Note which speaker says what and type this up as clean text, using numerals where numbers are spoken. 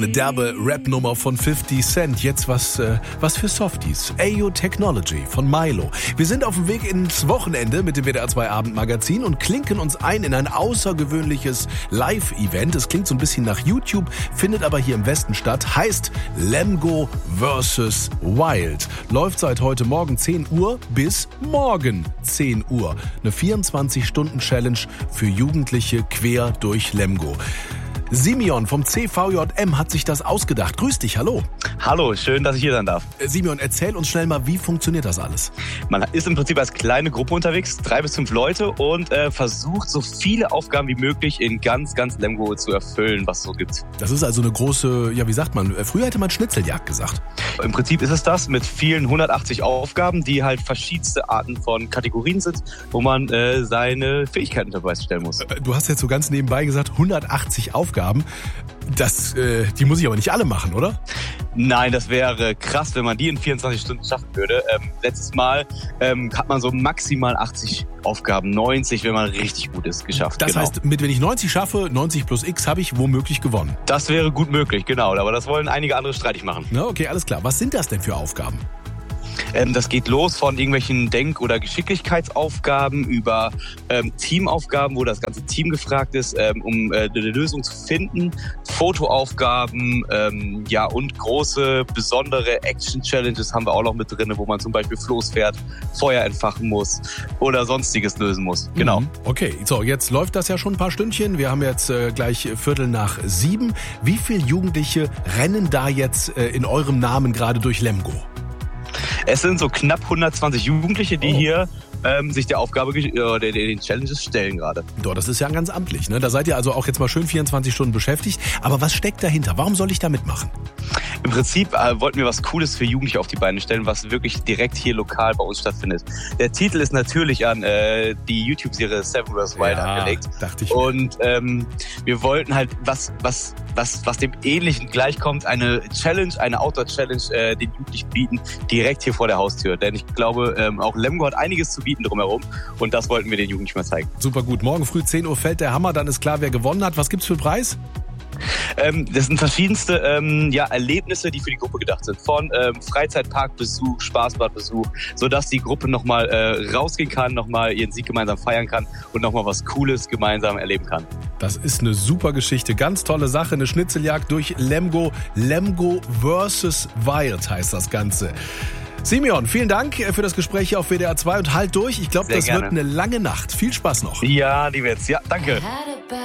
Speaker 1: Eine derbe Rap-Nummer von 50 Cent. Jetzt was für Softies. Ayo Technology von Milo. Wir sind auf dem Weg ins Wochenende mit dem WDR 2 Abendmagazin und klinken uns ein in ein außergewöhnliches Live-Event. Es klingt so ein bisschen nach YouTube, findet aber hier im Westen statt. Heißt Lemgo vs. Wild. Läuft seit heute Morgen 10 Uhr bis morgen 10 Uhr. Eine 24-Stunden-Challenge für Jugendliche quer durch Lemgo. Simeon vom CVJM hat sich das ausgedacht. Grüß dich, hallo.
Speaker 2: Hallo, schön, dass ich hier sein darf.
Speaker 1: Simeon, erzähl uns schnell mal, wie funktioniert das alles?
Speaker 2: Man ist im Prinzip als kleine Gruppe unterwegs, 3 bis 5 Leute und versucht, so viele Aufgaben wie möglich in ganz Lemgo zu erfüllen, was es so gibt.
Speaker 1: Das ist also eine große, ja wie sagt man, früher hätte man Schnitzeljagd gesagt.
Speaker 2: Im Prinzip ist es das mit vielen 180 Aufgaben, die halt verschiedenste Arten von Kategorien sind, wo man seine Fähigkeiten unter Beweis stellen muss.
Speaker 1: Du hast jetzt so ganz nebenbei gesagt, 180 Aufgaben. Die muss ich aber nicht alle machen, oder?
Speaker 2: Nein, das wäre krass, wenn man die in 24 Stunden schaffen würde. Letztes Mal hat man so maximal 80 Aufgaben, 90, wenn man richtig gut ist, geschafft.
Speaker 1: Das heißt, wenn ich 90 schaffe, 90 plus X, habe ich womöglich gewonnen.
Speaker 2: Das wäre gut möglich, genau. Aber das wollen einige andere streitig machen.
Speaker 1: Na, okay, alles klar. Was sind das denn für Aufgaben?
Speaker 2: Das geht los von irgendwelchen Denk- oder Geschicklichkeitsaufgaben über Teamaufgaben, wo das ganze Team gefragt ist, um eine Lösung zu finden. Fotoaufgaben, und große, besondere Action-Challenges haben wir auch noch mit drin, wo man zum Beispiel Floß fährt, Feuer entfachen muss oder Sonstiges lösen muss. Genau.
Speaker 1: Okay, so jetzt läuft das ja schon ein paar Stündchen. Wir haben jetzt gleich 6:45. Wie viele Jugendliche rennen da jetzt in eurem Namen gerade durch Lemgo?
Speaker 2: Es sind so knapp 120 Jugendliche, die hier sich der Aufgabe, den Challenges stellen gerade.
Speaker 1: Doch, das ist ja ganz amtlich, ne? Da seid ihr also auch jetzt mal schön 24 Stunden beschäftigt. Aber was steckt dahinter? Warum soll ich da mitmachen?
Speaker 2: Im Prinzip wollten wir was Cooles für Jugendliche auf die Beine stellen, was wirklich direkt hier lokal bei uns stattfindet. Der Titel ist natürlich an die YouTube-Serie Seven vs. Wild angelegt.
Speaker 1: Dachte ich.
Speaker 2: Und wir wollten halt was dem Ähnlichen gleichkommt, eine Challenge, eine Outdoor-Challenge den Jugendlichen bieten, direkt hier vor der Haustür. Denn ich glaube, auch Lemgo hat einiges zu bieten drumherum und das wollten wir den Jugendlichen mal zeigen.
Speaker 1: Super gut. Morgen früh 10 Uhr fällt der Hammer, dann ist klar, wer gewonnen hat. Was gibt's für einen Preis?
Speaker 2: Das sind verschiedenste Erlebnisse, die für die Gruppe gedacht sind. Von Freizeitparkbesuch, Spaßbadbesuch, sodass die Gruppe nochmal rausgehen kann, nochmal ihren Sieg gemeinsam feiern kann und nochmal was Cooles gemeinsam erleben kann.
Speaker 1: Das ist eine super Geschichte, ganz tolle Sache, eine Schnitzeljagd durch Lemgo. Lemgo vs. Wild heißt das Ganze. Simeon, vielen Dank für das Gespräch hier auf WDR 2 und halt durch. Ich glaube, das wird eine lange Nacht. Viel Spaß noch.
Speaker 2: Ja, die wird's. Ja, danke.